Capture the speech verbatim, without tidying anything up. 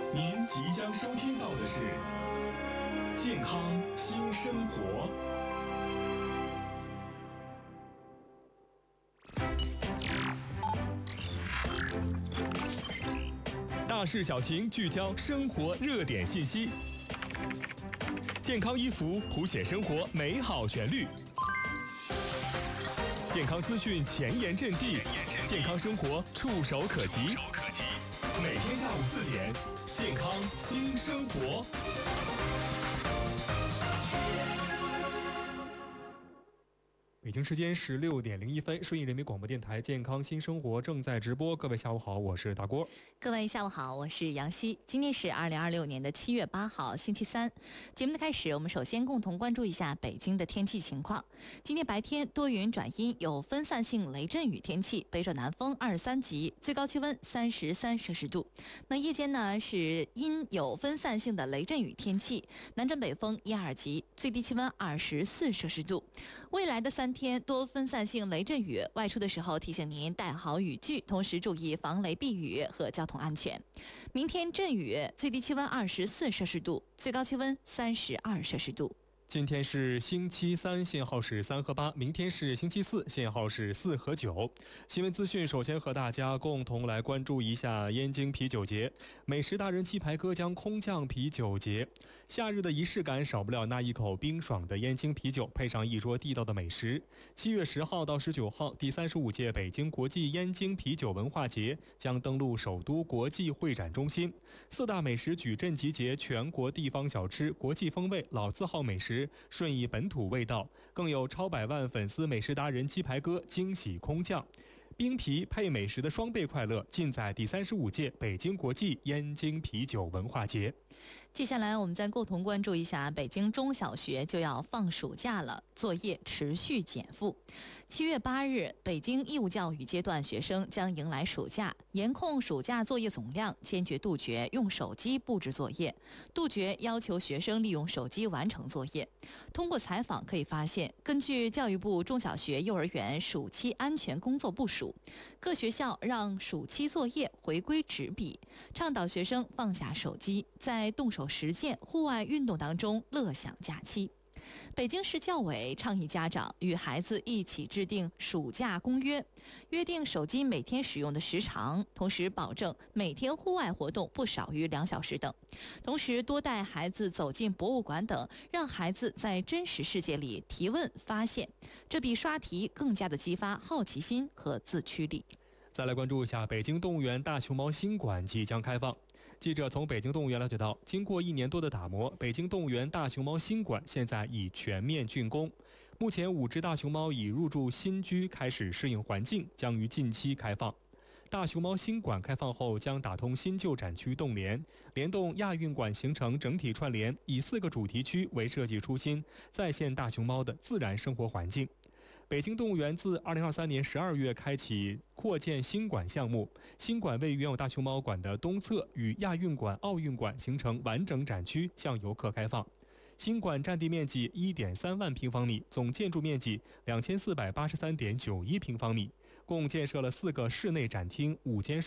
您即将收听到的是健康新生活。大事小情，聚焦生活热点信息。健康衣服谱写生活美好旋律，健康资讯前沿阵地，健康生活触手可及。每天下午四点，健康新生活。北京时间十六点零一分，顺义人民广播电台健康新生活正在直播。各位下午好，我是大郭。 各位下午好，我是杨希。今天是二零二六年的七月八号，星期三。节目的开始，我们首先共同关注一下北京的天气情况。今天白天多云转阴，有分散性雷阵雨天气，北转南风二十三级，最高气温三十三摄氏度。那夜间呢是阴有分散性的雷阵雨天气，南转北风一二级，最低气温二十四摄氏度。未来的三天多分散性雷阵雨，外出的时候提醒您带好雨具，同时注意防雷避雨和交通安全。明天阵雨，最低气温二十四摄氏度，最高气温三十二摄氏度。 今天是星期三，限号是三和八；明天是星期四，限号是四和九。新闻资讯，首先和大家共同来关注一下燕京啤酒节。美食达人鸡排哥将空降啤酒节，夏日的仪式感少不了那一口冰爽的燕京啤酒，配上一桌地道的美食。七月十号到十九号，第三十五届北京国际燕京啤酒文化节将登陆首都国际会展中心，四大美食矩阵集结全国地方小吃、国际风味、老字号美食。顺义本土味道，更有超百万粉丝美食达人鸡排哥惊喜空降，冰啤配美食的双倍快乐，尽在第三十五届北京国际燕京啤酒文化节。 接下来我们再共同关注一下北京中小学就要放暑假了，作业持续减负。七月八日，北京义务教育阶段学生将迎来暑假，严控暑假作业总量，坚决杜绝用手机布置作业，杜绝要求学生利用手机完成作业。通过采访可以发现，根据教育部中小学幼儿园暑期安全工作部署，各学校让暑期作业回归纸笔，倡导学生放下手机，在动手实践户外运动当中乐享假期。北京市教委倡议家长与孩子一起制定暑假公约，约定手机每天使用的时长，同时保证每天户外活动不少于两小时等。同时多带孩子走进博物馆等，让孩子在真实世界里提问发现，这比刷题更加的激发好奇心和自驱力。 再来关注一下北京动物园大熊猫新馆即将开放。记者从北京动物园了解到，经过一年多的打磨，北京动物园大熊猫新馆现在已全面竣工。目前五只大熊猫已入住新居，开始适应环境，将于近期开放。大熊猫新馆开放后将打通新旧展区动联，联动亚运馆形成整体串联，以四个主题区为设计初心，再现大熊猫的自然生活环境。北京动物园自二零二三年十二月开启扩建新馆项目，新馆位于原有大熊猫馆的东侧，与亚运馆、奥运馆形成完整展区，向游客开放。新馆占地面积 一点三万平方米，总建筑面积 两千四百八十三点九一平方米，共建设了四个室内展厅、五间